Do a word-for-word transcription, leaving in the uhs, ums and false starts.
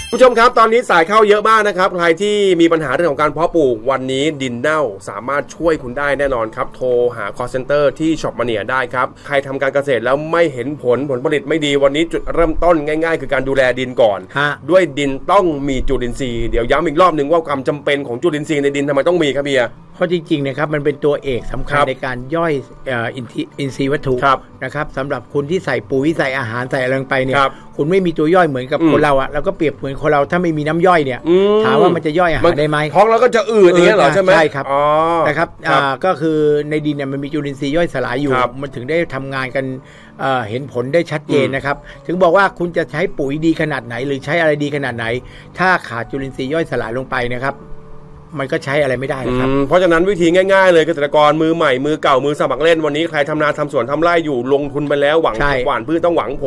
ผู้ชมครับตอนนี้สายเข้าเยอะมากนะครับใครที่มีปัญหาเรื่องของการเพาะปลูกวันนี้ดินเน่าสามารถช่วยคุณได้แน่นอนครับโทรหา call center ที่ Shop Mania ได้ครับใครทำการเกษตรแล้วไม่เห็นผลผลผลิตไม่ดีวันนี้จุดเริ่มต้นง่ายๆคือการดูแลดินก่อนด้วยดินต้องมีจุลินทรีย์เดี๋ยวย้ำอีกรอบหนึ่งว่าความจำเป็นของจุลินทรีย์ในดินทำไมต้องมีครับเบียร์เพราะจริงๆนะครับมันเป็นตัวเอกสำคัญในการย่อยอินทรีย์วัตถุนะครับสำหรับคุณที่ใส่ปุ๋ยใส่อาหารใส่อะไรลงไปเนี่ยคุณไม่มีตัวย่อยเหมือนกับคนเราอ่ะเราก็เปรียบเหมือนคนเราถ้าไม่มีน้ำย่อยเนี่ยถามว่ามันจะย่อยอาหารได้ไหมท้องเราก็จะอืดอย่างเงี้ยเหรอใช่ไหมใช่ครับนะครับก็คือในดินเนี่ยมันมีจุลินทรีย์ย่อยสลายอยู่มันถึงได้ทำงานกันเห็นผลได้ชัดเจนนะครับถึงบอกว่าคุณจะใช้ปุ๋ยดีขนาดไหนหรือใช้อะไรดีขนาดไหนถ้าขาดจุลินทรีย์ย่อยสลายลงไปนะครับมันก็ใช้อะไรไม่ได้นะครับเพราะฉะนั้นวิธีง่ายๆเลยเกษตรกรมือใหม่มือเก่ามือสมัครเล่นวันนี้ใครทำนาทำสวนทำไร่อยู่ลงทุนไปแล้วหวังหวานพืชต้องหวังผล